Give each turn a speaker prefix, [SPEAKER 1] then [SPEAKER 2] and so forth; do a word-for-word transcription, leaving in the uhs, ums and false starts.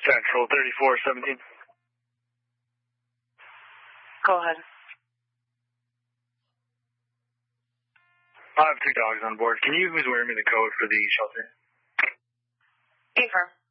[SPEAKER 1] Central thirty-four seventeen.
[SPEAKER 2] Go ahead.
[SPEAKER 1] I have two dogs on board. Can you who's wearing me the code for the shelter?
[SPEAKER 2] Affirm.